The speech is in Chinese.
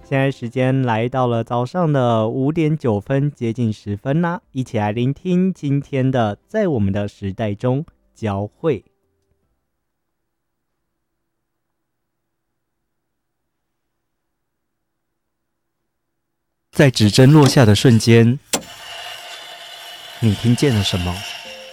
现在时间来到了早上的5:09，接近10分啦，一起来聆听今天的在我们的时代中交汇。在指针落下的瞬间，你听见了什么？